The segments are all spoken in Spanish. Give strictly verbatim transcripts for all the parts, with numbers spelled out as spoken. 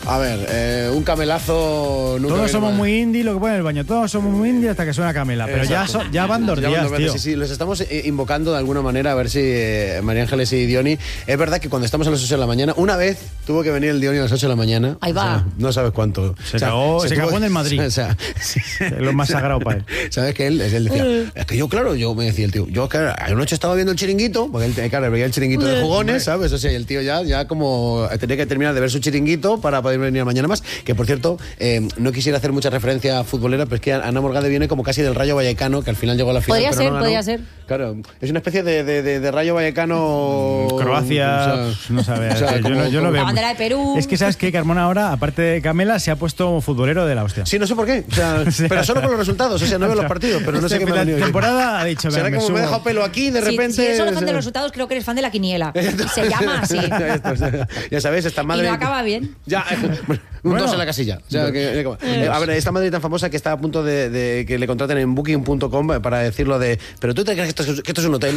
A ver, eh, un camelazo... Nunca Todos somos mal. muy indie, lo que pone en el baño. Todos somos muy indie hasta que suena Camela. Pero ya, so, ya van dos Ya días, van dos veces, tío. Sí, sí, los estamos eh, invocando de alguna manera a ver si eh, María Ángeles y Diony... Es verdad que cuando estamos a las ocho de la mañana, una vez tuvo que venir el Diony a las ocho de la mañana. Ahí va. O sea, no sabes cuánto. Se cagó- se cagó en el Madrid. O sea, sí. Es lo más sagrado para él. ¿Sabes que él, él decía, es que yo, claro, yo me decía el tío, yo, claro, anoche estaba viendo el chiringuito, porque él, claro, veía el chiringuito de jugones, ¿sabes? O sea, y el tío ya, ya como tenía que terminar de ver su chiringuito para poder venir mañana más. Que por cierto, eh, no quisiera hacer mucha referencia futbolera, pero es que Ana Morgade viene como casi del Rayo Vallecano, que al final llegó a la final. Podría pero ser, no ganó. podría ser. Claro, es una especie de, de, de, de Rayo Vallecano. Croacia, o sea, no sabe. o sea, yo, como- no, yo no como- veo. La bandera de Perú. Es que sabes que Carmona ahora, aparte de Camela, se ha puesto futbolero de la hostia. Sí, no sé por qué. O sea, Sí, pero solo o sea, por los resultados. O sea, no veo los partidos, pero no sé Este qué me ha final de venido. temporada ha dicho, Será venga, que como me me he subo. dejado pelo aquí, de Si- repente. Si, eres solo fan o de sea, los resultados, creo que eres fan de la quiniela. Se llama así. Ya, esto, o sea, ya sabéis, esta madre. Y no acaba bien. Ya, eh, un Bueno. dos en la casilla. O sea, que, eh, a ver, esta madre tan famosa que está a punto de, de que le contraten en booking punto com para decirlo de. Pero tú te crees que esto es, que esto es un hotel.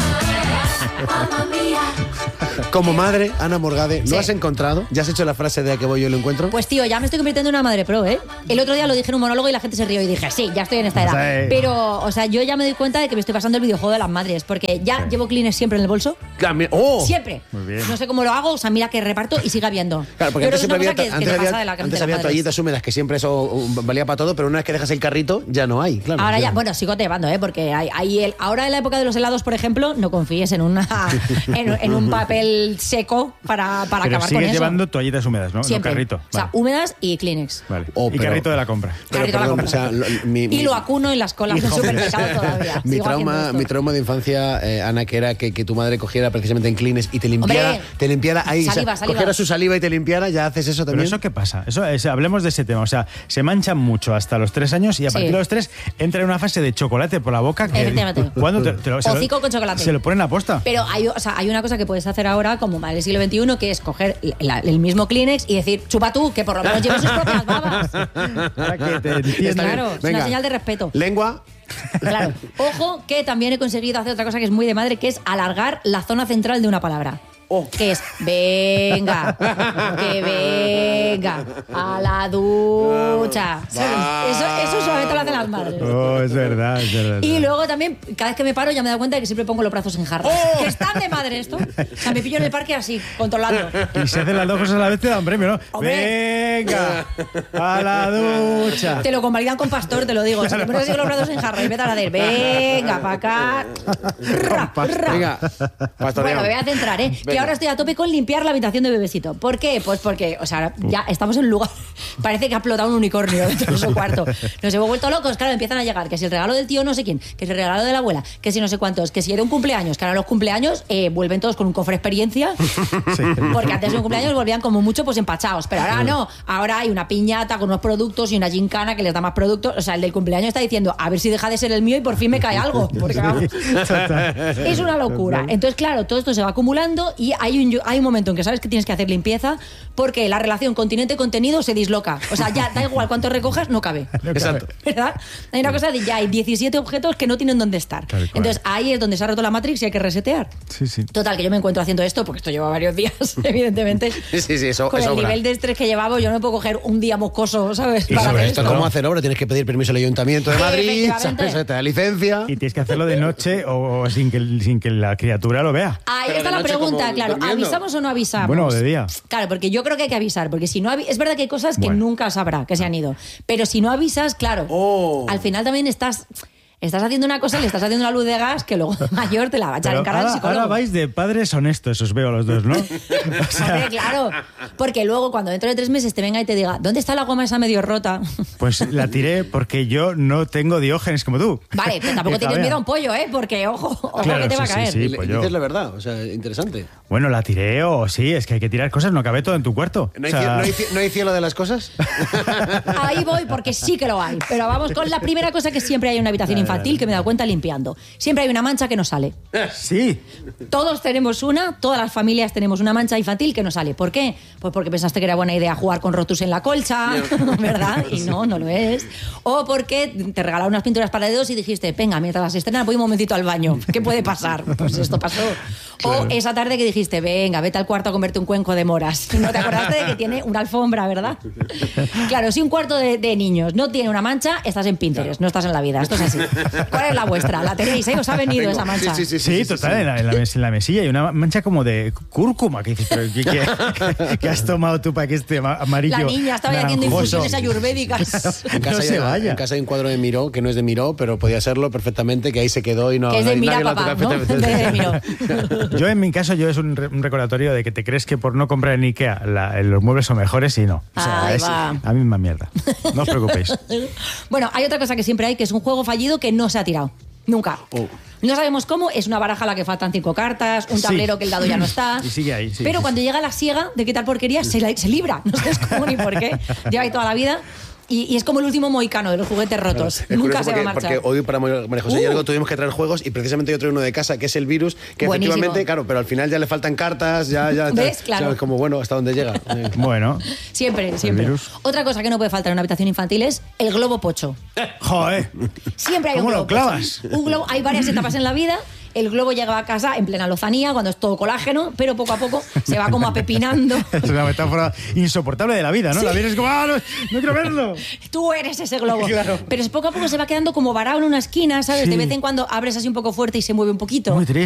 Como madre, Ana Morgade, ¿lo Sí. has encontrado? ¿Ya has hecho la frase de a que voy yo y lo encuentro? Pues tío, ya me estoy convirtiendo en una madre pro, ¿eh? El otro día lo dije en un monólogo y la gente se rió y dije, sí, ya estoy en esta edad. Sí. Pero, o sea, yo ya me doy cuenta de que me estoy pasando el videojuego de las madres, porque ya llevo Kleenex siempre en el bolso. Claro, mira- ¡Oh! Siempre. Muy bien. No sé cómo lo hago, o sea, mira que reparto y sigue habiendo. Claro, porque Yo creo antes que siempre es una había, cosa que, que antes te había, pasa de la antes de las había madres. toallitas húmedas, que siempre eso um, valía para todo, pero una vez que dejas el carrito, ya no hay. Claro, Ahora o sea. ya, bueno, sigo llevando, ¿eh? Porque hay, hay el, ahora en la época de los helados, por ejemplo, no confíes en una en, en un papel seco para, para Pero acabar con sigues eso. llevando toallitas húmedas, ¿no? Siempre. No carrito. O sea, Vale. húmedas y Kleenex. Vale. Oh, y pero- carrito de la compra. Pero, Carrito a la perdón, compra. o sea, lo- mi, mi- Y lo acuno en las colas del supermercado todavía. mi Sigo haciendo trauma, esto. mi trauma de infancia, eh, Ana, que era que, que tu madre cogiera precisamente en Kleenex y te limpiara, Hombre, te limpiara ahí, saliva, o sea, saliva. cogiera su saliva y te limpiara, ya haces eso Pero también. eso qué pasa, eso es- hablemos de ese tema, o sea, se manchan mucho hasta los tres años y a Sí. partir de los tres entra en una fase de chocolate por la boca que Efectivamente. ¿cuándo te, te lo, se lo- Hocico con chocolate. se lo ponen a posta. Pero hay, o sea, hay una cosa que puedes hacer ahora, como madre del siglo veintiuno, que es coger la- el mismo Kleenex y decir, chupa tú, que por lo menos lleve sus propias babas. Para que te Está entiendan. bien. Claro, es una Venga. señal de respeto. Lengua. Claro. Ojo, que también he conseguido hacer otra cosa que es muy de madre, que es alargar la zona central de una palabra. Oh. Que es, venga, que venga, a la ducha. ¿Sabes? Eso, eso solamente lo hacen las madres. Oh, es verdad, es verdad. Y luego también, cada vez que me paro, ya me he dado cuenta de que siempre pongo los brazos en jarra. ¡Oh! Que están de madre esto. O sea, me pillo en el parque así, controlando. Y si hacen las dos cosas a la vez te dan premio, ¿no? Hombre. Venga, a la ducha. Te lo convalidan con pastor, te lo digo. Si te pones así con los brazos en jarra y empiezas a hacer, venga, para acá. Ra, ra. Venga, pastoreo. Bueno, me voy a centrar, ¿eh? Que Venga. ahora estoy a tope con limpiar la habitación de bebecito. ¿Por qué? Pues porque, o sea, ya estamos en un lugar. Parece que ha explotado un unicornio dentro de su cuarto. Nos hemos vuelto locos, claro, empiezan a llegar. Que si el regalo del tío no sé quién, que si el regalo de la abuela, que si no sé cuántos, que si era un cumpleaños, que ahora los cumpleaños eh, vuelven todos con un cofre experiencia. Porque antes de un cumpleaños volvían como mucho pues empachados. Pero ahora no. Ahora hay una piñata con unos productos y una gincana que les da más productos. O sea, el del cumpleaños está diciendo, a ver si deja de ser el mío y por fin me cae algo. Porque vamos, es una locura. Entonces, claro, todo esto se va acumulando y hay un, hay un momento en que sabes que tienes que hacer limpieza porque la relación continente-contenido se disloca. O sea, ya da igual cuánto recojas, no cabe. Exacto. ¿Verdad? Hay una cosa de ya hay diecisiete objetos que no tienen dónde estar. Tal cual. Entonces, ahí es donde se ha roto la Matrix y hay que resetear. Sí, sí. Total, que yo me encuentro haciendo esto porque esto lleva varios días, evidentemente. Sí, sí, eso, Con eso el obra. nivel de estrés que llevamos, yo no me puedo coger un día moscoso, ¿sabes? Y Para sobre hacer esto, esto. ¿Cómo hacer obra? Tienes que pedir permiso al Ayuntamiento de Madrid, Efectivamente. ¿sabes? Te da licencia. Y tienes que hacerlo de noche o, o sin, que, sin que la criatura lo vea. Ahí Pero está de la noche, pregunta, como claro. durmiendo. ¿Avisamos o no avisamos? Bueno, de día. Claro, porque yo creo que hay que avisar, porque si no avi- es verdad que hay cosas que Bueno. nunca sabrá que se han ido, pero si no avisas, claro, Oh. al final también estás estás haciendo una cosa, le estás haciendo una luz de gas que luego de mayor te la va a echar Pero en cara al ahora, psicólogo. ahora vais de padres honestos, os veo a los dos, ¿no? O sea, Hombre, claro, porque luego cuando dentro de tres meses te venga y te diga, ¿dónde está la goma esa medio rota? pues la tiré porque yo no tengo diógenes como tú. Vale, pero tampoco Que tienes todavía- miedo a un pollo, ¿eh? Porque, ojo, ojo Claro, que te va a sí, sí, caer. sí. Y le- pues y yo. dices la verdad, o sea, interesante. Bueno, la tiré o sí, es que hay que tirar cosas, no cabe todo en tu cuarto. ¿No hay, O sea, cie- no hay cie- no hay cielo de las cosas? Ahí voy porque sí que lo hay. Pero vamos con la primera cosa que siempre hay en una habitación infantil que me he dado cuenta limpiando. Siempre hay una mancha que no sale. Sí. Todos tenemos una, todas las familias tenemos una mancha infantil que no sale. ¿Por qué? Pues porque pensaste que era buena idea jugar con rotus en la colcha, ¿verdad? Y no, no lo es. O porque te regalaron unas pinturas para dedos y dijiste, venga, mientras las estrenas voy un momentito al baño. ¿Qué puede pasar? Pues esto pasó. O esa tarde que dijiste, venga, vete al cuarto a comerte un cuenco de moras. Y no te acordaste de que tiene una alfombra, ¿verdad? Claro, si un cuarto de, de niños no tiene una mancha, estás en Pinterest, no estás en la vida. Esto es así. ¿Cuál es la vuestra? ¿La tenéis, eh? ¿Os ha venido esa mancha? Sí, sí, Sí, sí, sí, total, sí. En, la, en, la, mes- en la mesilla hay una mancha como de cúrcuma. Que dices, pero ¿qué, qué, qué has tomado tú para que este ama- amarillo La niña estaba haciendo naranjoso infusiones ayurvédicas. En casa, No se hay, vaya. en casa hay un cuadro de Miró, que no es de Miró, pero podía serlo perfectamente, que ahí se quedó y no... Que es de nadie- Mira nadie lo Papá, toca ¿no? perfectamente. De Miró. Yo, en mi caso, yo es un, re- un recordatorio de que te crees que por no comprar en Ikea la- los muebles son mejores y no. O sea, Ahí es va. la misma mierda. No os preocupéis. Bueno, hay otra cosa que siempre hay, que es un juego fallido que no se ha tirado. Nunca. Oh. No sabemos cómo, es una baraja a la que faltan cinco cartas, un Sí. tablero que el dado ya no está. Y sigue ahí, sí, Pero sí, cuando llega la siega de quitar porquería, se, la- se libra. No sabes cómo ni por qué. Lleva ahí toda la vida. Y, y es como el último mohicano de los juguetes rotos. Es Nunca curioso se va a porque, marchar. porque hoy para María José y Uh. algo tuvimos que traer juegos y precisamente yo traigo uno de casa que es el virus, que Buenísimo. efectivamente, claro, pero al final ya le faltan cartas, ya, ya, ¿Ves? ya, Claro. sabes, como bueno, hasta dónde llega. Eh. Bueno, Siempre, siempre. virus. Otra cosa que no puede faltar en una habitación infantil es el globo pocho. joder. Siempre hay ¿Cómo un lo globo. clavas? pocho. Un globo, hay varias etapas en la vida. El globo llega a casa en plena lozanía, cuando es todo colágeno, pero poco a poco se va como apepinando. Es una metáfora insoportable de la vida, ¿no? La vida es como, ¡ah, no, no quiero verlo! Tú eres ese globo. Claro. Pero es poco a poco se va quedando como varado en una esquina, ¿sabes? Sí. De vez en cuando abres así un poco fuerte y se mueve un poquito. Muy triste.